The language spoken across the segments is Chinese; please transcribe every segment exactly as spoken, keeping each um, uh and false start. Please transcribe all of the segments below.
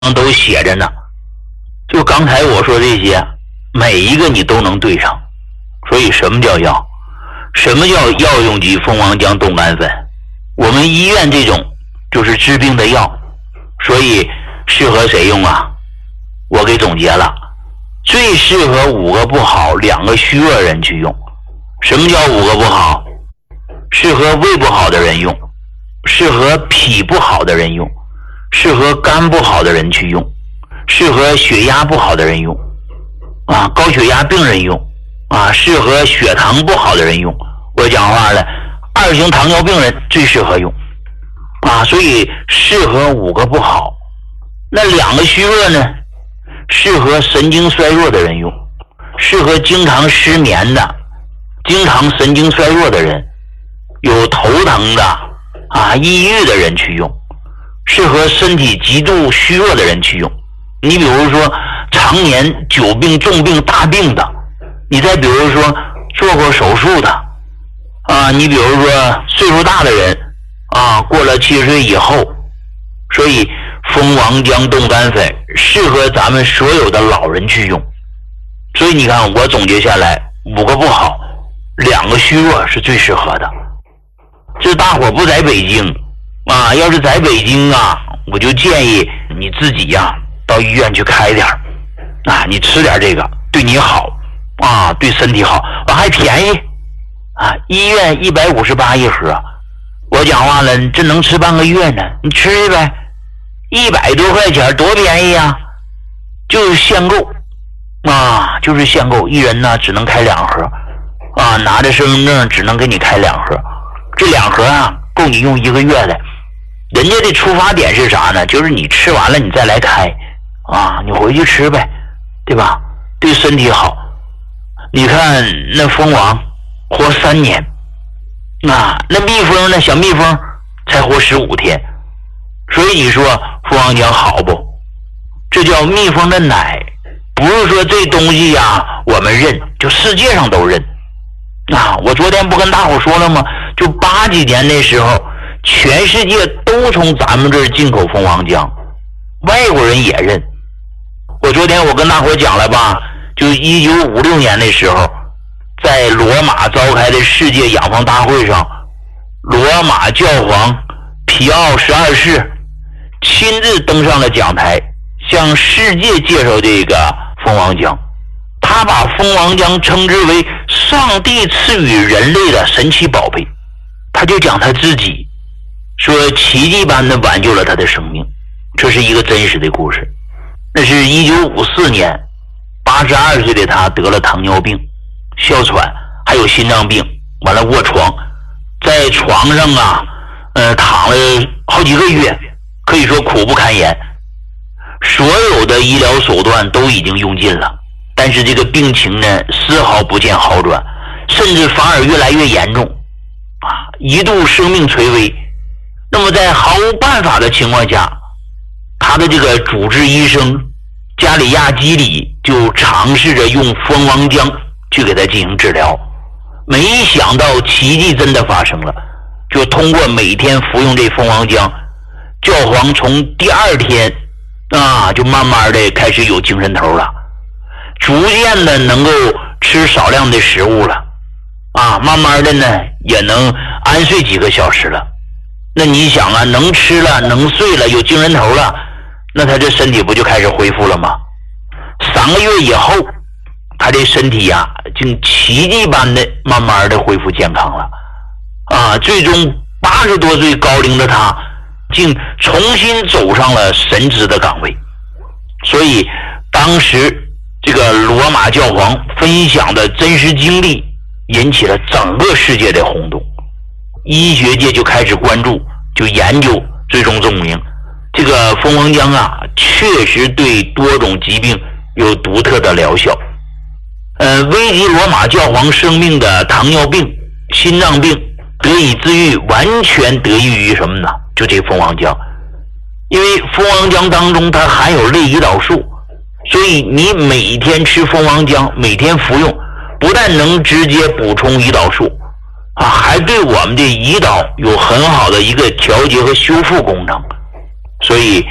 都写着呢。就刚才我说这些，每一个你都能对上。所以什么叫药？什么叫药用级蜂王浆冻干粉？我们医院这种就是治病的药，所以适合谁用啊？我给总结了，最适合五个不好、两个虚弱人去用。什么叫五个不好？适合胃不好的人用，适合脾不好的人用，适合肝不好的人去用，适合血压不好的人用，啊，高血压病人用，啊，适合血糖不好的人用。我讲话了，二型糖尿病人最适合用，啊，所以适合五个不好。那两个虚弱呢？适合神经衰弱的人用，适合经常失眠的、经常神经衰弱的人，有头疼的啊、抑郁的人去用，适合身体极度虚弱的人去用。你比如说常年久病、重病、大病的，你再比如说做过手术的啊，你比如说岁数大的人啊，过了七十岁以后，所以蜂王浆冻干粉适合咱们所有的老人去用。所以你看，我总结下来，五个不好，两个虚弱是最适合的。这大伙不在北京啊，要是在北京啊，我就建议你自己呀、啊、到医院去开点啊，你吃点这个对你好啊，对身体好，啊还便宜啊，医院一百五十八一盒。我讲话了，这能吃半个月呢，你吃呗，一百多块钱多便宜啊，就是限购啊，就是限购，一人呢只能开两盒啊，拿着身份证只能给你开两盒，这两盒啊够你用一个月的。人家的出发点是啥呢？就是你吃完了你再来开啊，你回去吃呗，对吧？对身体好。你看那蜂王活三年啊，那蜜蜂呢，小蜜蜂才活十五天。所以你说蜂王浆好不？这叫蜜蜂的奶，不是说这东西呀、啊、我们认，就世界上都认啊。我昨天不跟大伙说了吗？就八几年那时候，全世界都从咱们这儿进口蜂王浆，外国人也认。我昨天我跟大伙讲了吧，就一九五六年那时候，在罗马召开的世界养蜂大会上，罗马教皇皮奥十二世亲自登上了讲台，向世界介绍这个蜂王浆。他把蜂王浆称之为上帝赐予人类的神奇宝贝，他就讲他自己说奇迹般的挽救了他的生命，这是一个真实的故事。那是一九五四年，八十二岁的他得了糖尿病、哮喘还有心脏病，完了卧床，在床上啊呃躺了好几个月，可以说苦不堪言。所有的医疗手段都已经用尽了，但是这个病情呢丝毫不见好转，甚至反而越来越严重啊，一度生命垂危。那么在毫无办法的情况下，他的这个主治医生加里亚基里就尝试着用蜂王浆去给他进行治疗。没想到奇迹真的发生了，就通过每天服用这蜂王浆，教皇从第二天啊就慢慢的开始有精神头了，逐渐的能够吃少量的食物了啊，慢慢的呢也能安睡几个小时了。那你想啊，能吃了能睡了有精神头了，那他这身体不就开始恢复了吗？三个月以后，他这身体呀、啊、竟奇迹般的慢慢的恢复健康了啊，最终八十多岁高龄的他竟重新走上了神职的岗位。所以当时这个罗马教皇分享的真实经历引起了整个世界的轰动，医学界就开始关注，就研究，最终证明这个蜂王浆啊确实对多种疾病有独特的疗效。呃，危及罗马教皇生命的糖尿病、心脏病得以治愈，完全得益于什么呢？就这蜂王浆。因为蜂王浆当中它含有类胰岛素，所以你每天吃蜂王浆，每天服用，不但能直接补充胰岛素啊，还对我们的胰岛有很好的一个调节和修复功能。所以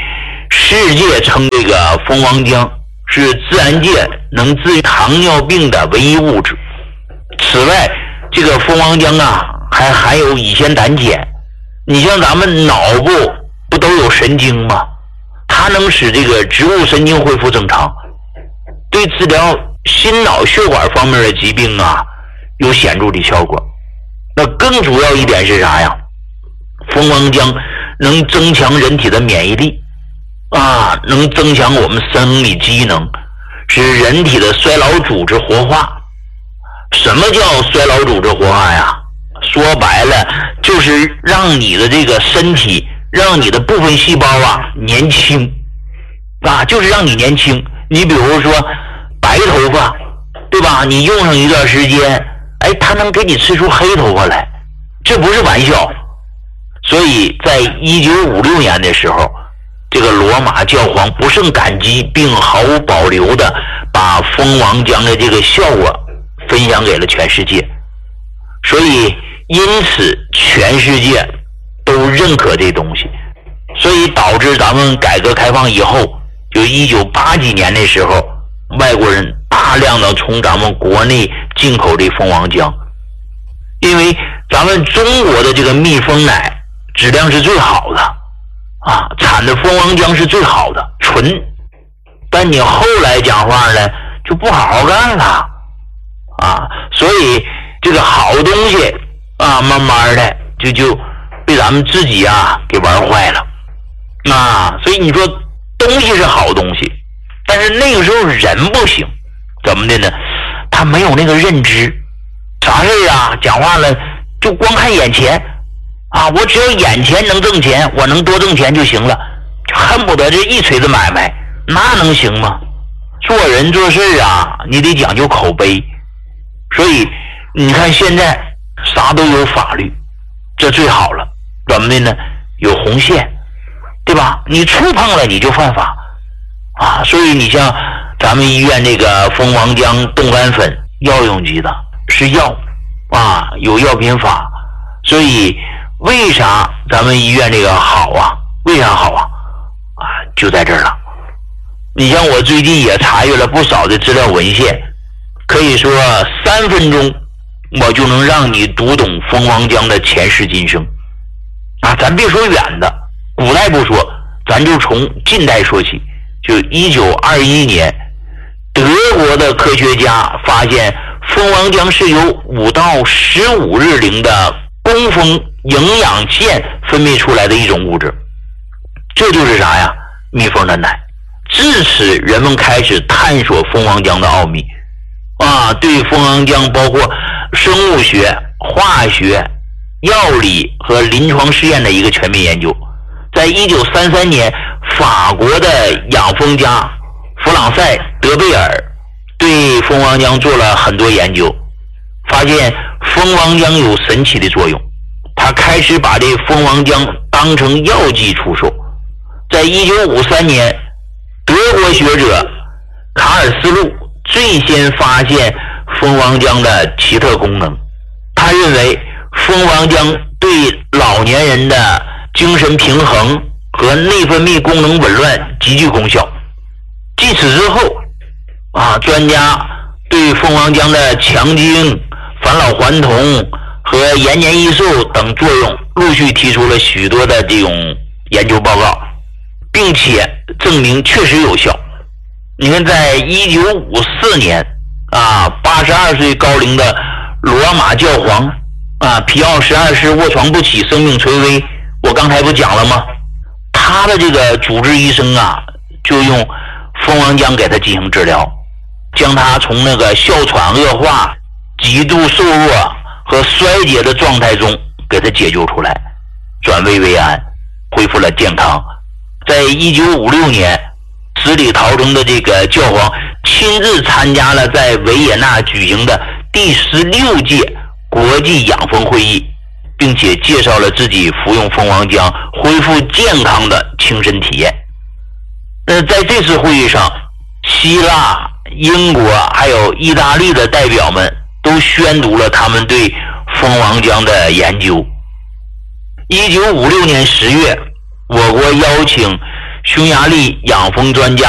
世界称这个蜂王浆是自然界能治愈糖尿病的唯一物质。此外，这个蜂王浆啊还含有乙酰胆碱。你像咱们脑部不都有神经吗？它能使这个植物神经恢复正常，对治疗心脑血管方面的疾病啊有显著的效果。那更主要一点是啥呀？蜂王浆能增强人体的免疫力啊，能增强我们生理机能，使人体的衰老组织活化。什么叫衰老组织活化呀？说白了就是让你的这个身体，让你的部分细胞啊年轻啊，就是让你年轻。你比如说白头发，对吧？你用上一段时间，哎，它能给你吃出黑头发来，这不是玩笑。所以在一九五六年的时候，这个罗马教皇不胜感激，并毫无保留的把蜂王浆的这个效果分享给了全世界。所以因此全世界都认可这东西，所以导致咱们改革开放以后，就一九八几年的时候，外国人大量的从咱们国内进口这蜂王浆。因为咱们中国的这个蜜蜂奶质量是最好的啊，产的蜂王浆是最好的，纯。但你后来讲话呢，就不好好干了啊，所以这个好东西啊，慢慢的就就被咱们自己啊给玩坏了啊。所以你说东西是好东西，但是那个时候人不行，怎么的呢？他没有那个认知，啥事啊讲话了就光看眼前啊，我只要眼前能挣钱，我能多挣钱就行了，就恨不得这一锤子买卖，那能行吗？做人做事啊，你得讲究口碑。所以你看现在啥都有法律，这最好了。怎么的呢？有红线，对吧？你触碰了你就犯法啊。所以你像咱们医院这个蜂王浆冻干粉，药用级的，是药啊，有药品法。所以为啥咱们医院这个好啊？为啥好啊？啊，就在这儿了。你像我最近也查阅了不少的资料文献，可以说三分钟我就能让你读懂蜂王浆的前世今生啊！咱别说远的，古代不说，咱就从近代说起。就一九二一年，德国的科学家发现蜂王浆是由五到十五日龄的工蜂营养腺分泌出来的一种物质，这就是啥呀？蜜蜂的奶。自此人们开始探索蜂王浆的奥秘啊，对蜂王浆包括生物学、化学、药理和临床试验的一个全面研究。在一九三三年，法国的养蜂家弗朗塞·德贝尔对蜂王浆做了很多研究，发现蜂王浆有神奇的作用。他开始把这蜂王浆当成药剂出售。在一九五三年，德国学者卡尔斯路最先发现蜂王浆的奇特功能。他认为蜂王浆对老年人的精神平衡和内分泌功能紊乱极具功效。继此之后啊，专家对蜂王浆的强精、返老还童和延年益寿等作用陆续提出了许多的这种研究报告，并且证明确实有效。你看，在一九五四年啊，八十二岁高龄的罗马教皇啊皮奥十二世卧床不起，生命垂危，我刚才不讲了吗？他的这个主治医生啊，就用蜂王浆给他进行治疗，将他从那个哮喘恶化、极度瘦弱和衰竭的状态中给他解救出来，转危为安，恢复了健康。在一九五六年，死里逃生的这个教皇亲自参加了在维也纳举行的第十六届国际养蜂会议，并且介绍了自己服用蜂王浆恢复健康的亲身体验。那在这次会议上，希腊、英国还有意大利的代表们都宣读了他们对蜂王浆的研究。一九五六年十月，我国邀请匈牙利养蜂专家